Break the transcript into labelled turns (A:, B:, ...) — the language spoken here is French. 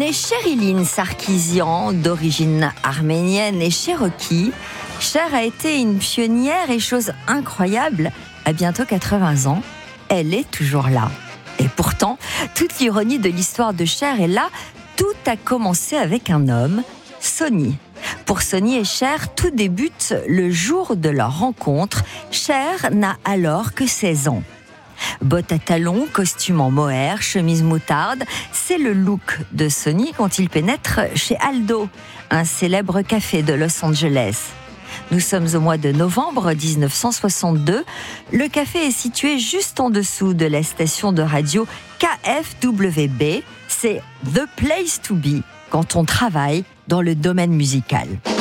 A: Née Sherilyn Sarkisian, d'origine arménienne et cherokee, Cher a été une pionnière et chose incroyable, à bientôt 80 ans, elle est toujours là. Et pourtant, toute l'ironie de l'histoire de Cher est là, tout a commencé avec un homme, Sonny. Pour Sonny et Cher, tout débute le jour de leur rencontre. Cher n'a alors que 16 ans. Bottes à talons, costume en mohair, chemise moutarde, c'est le look de Sonny quand il pénètre chez Aldo, un célèbre café de Los Angeles. Nous sommes au mois de novembre 1962. Le café est situé juste en dessous de la station de radio KFWB. C'est The Place to Be quand on travaille dans le domaine musical.